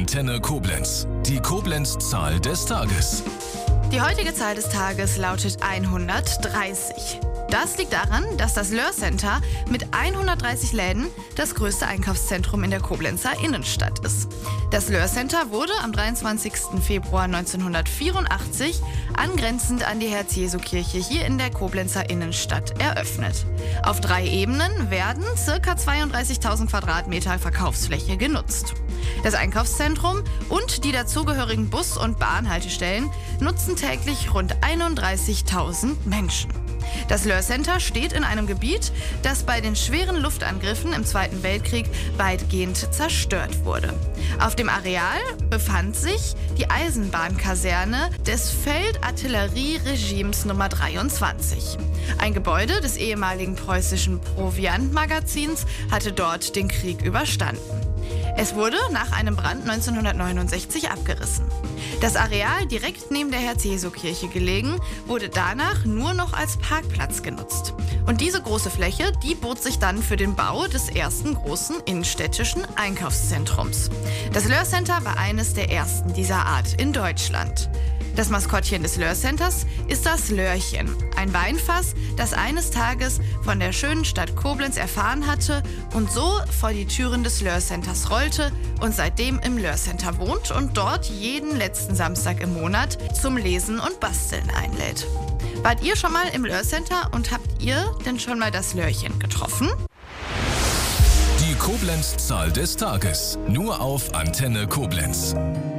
Antenne Koblenz. Die Koblenz-Zahl des Tages. Die heutige Zahl des Tages lautet 130. Das liegt daran, dass das Löhr Center mit 130 Läden das größte Einkaufszentrum in der Koblenzer Innenstadt ist. Das Löhr Center wurde am 23. Februar 1984 angrenzend an die Herz-Jesu-Kirche hier in der Koblenzer Innenstadt eröffnet. Auf 3 Ebenen werden ca. 32.000 Quadratmeter Verkaufsfläche genutzt. Das Einkaufszentrum und die dazugehörigen Bus- und Bahnhaltestellen nutzen täglich rund 31.000 Menschen. Das Löhr Center steht in einem Gebiet, das bei den schweren Luftangriffen im Zweiten Weltkrieg weitgehend zerstört wurde. Auf dem Areal befand sich die Eisenbahnkaserne des Feldartillerieregimes Nummer 23. Ein Gebäude des ehemaligen preußischen Proviantmagazins hatte dort den Krieg überstanden. Es wurde nach einem Brand 1969 abgerissen. Das Areal direkt neben der Herz-Jesu-Kirche gelegen, wurde danach nur noch als Parkplatz genutzt. Und diese große Fläche, die bot sich dann für den Bau des ersten großen innenstädtischen Einkaufszentrums. Das Löhr Center war eines der ersten dieser Art in Deutschland. Das Maskottchen des Löhr Centers ist das Löhrchen, ein Weinfass, das eines Tages von der schönen Stadt Koblenz erfahren hatte und so vor die Türen des Löhr Centers rollte und seitdem im Löhr Center wohnt und dort jeden letzten Samstag im Monat zum Lesen und Basteln einlädt. Wart ihr schon mal im Löhr Center und habt ihr denn schon mal das Löhrchen getroffen? Die Koblenz-Zahl des Tages. Nur auf Antenne Koblenz.